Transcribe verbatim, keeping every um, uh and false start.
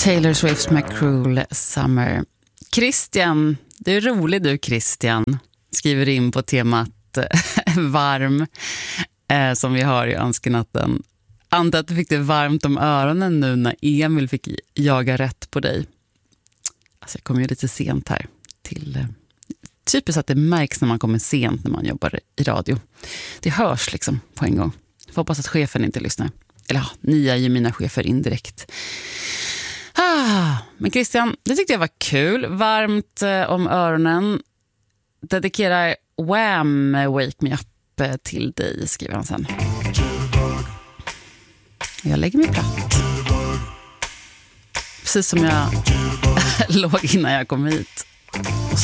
Taylor Swift med Cruel Summer. Christian, du är rolig du Christian, skriver in på temat varm eh, som vi har i önskenatten. Antar att du fick det varmt om öronen nu när Emil fick jaga rätt på dig. Alltså jag kom ju lite sent här till... Eh, typiskt att det märks när man kommer sent när man jobbar i radio. Det hörs liksom på en gång. Jag hoppas att chefen inte lyssnar. Eller ja, ni är ju mina chefer indirekt. Ah, men Christian, det tyckte jag var kul. Varmt eh, om öronen. Dedikerar Wham! Wake Me Up eh, till dig, skriver han sen. Jag lägger mig platt. Precis som jag låg innan jag kom hit. Och